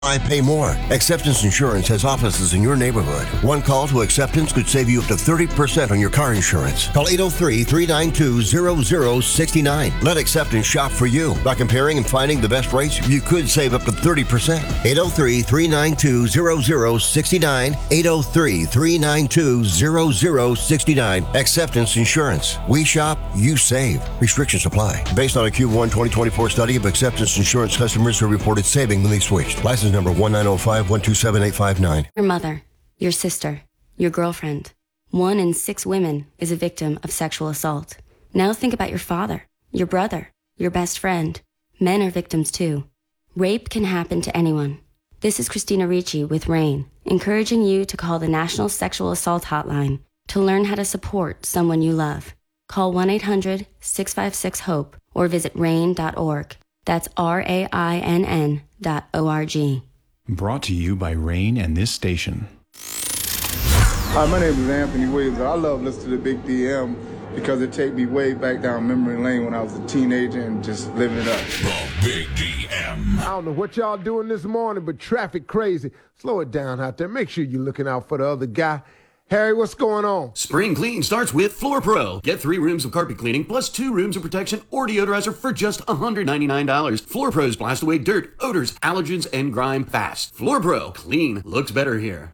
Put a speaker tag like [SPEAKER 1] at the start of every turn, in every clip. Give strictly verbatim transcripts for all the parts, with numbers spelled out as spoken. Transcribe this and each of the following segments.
[SPEAKER 1] I pay more. Acceptance Insurance has offices in your neighborhood. One call to Acceptance could save you up to thirty percent on your car insurance. Call eight oh three, three nine two, zero zero six nine. Let Acceptance shop for you. By comparing and finding the best rates, you could save up to thirty percent. eight oh three, three nine two, zero zero six nine. eight oh three, three nine two, zero zero six nine. Acceptance Insurance. We shop, you save. Restrictions apply. Based on a Q one twenty twenty-four study of Acceptance Insurance customers who reported saving when they switched. License number one nine zero five, one two seven eight five nine.
[SPEAKER 2] Your mother, your sister, your girlfriend. One in six women is a victim of sexual assault. Now think about your father, your brother, your best friend. Men are victims too. Rape can happen to anyone. This is Christina Ricci with RAIN, encouraging you to call the National Sexual Assault Hotline to learn how to support someone you love. Call one eight hundred, six five six, HOPE or visit rain dot org. That's R A I N N dot O R G.
[SPEAKER 3] Brought to you by RAIN and this station.
[SPEAKER 4] Hi, my name is Anthony Williams, and I love listening to the Big D M because it take me way back down memory lane when I was a teenager and just living it up.
[SPEAKER 5] The Big D M.
[SPEAKER 6] I don't know what y'all doing this morning, but traffic crazy. Slow it down out there. Make sure you're looking out for the other guy. Harry, what's going on?
[SPEAKER 7] Spring clean starts with Floor Pro. Get three rooms of carpet cleaning plus two rooms of protection or deodorizer for just one hundred ninety-nine dollars. Floor Pros blast away dirt, odors, allergens, and grime fast. Floor Pro. Clean looks better here.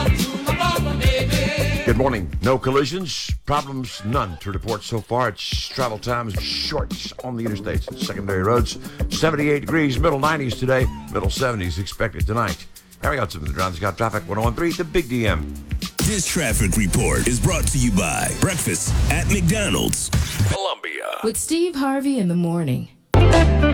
[SPEAKER 8] Good morning. No collisions, problems, none to report so far. It's travel times short on the interstates and secondary roads. seventy-eight degrees, middle nineties today, middle seventies expected tonight. Harry Hudson with the Drown Scott Traffic one oh one three, the Big D M.
[SPEAKER 5] This traffic report is brought to you by Breakfast at McDonald's, Columbia.
[SPEAKER 9] With Steve Harvey in the morning.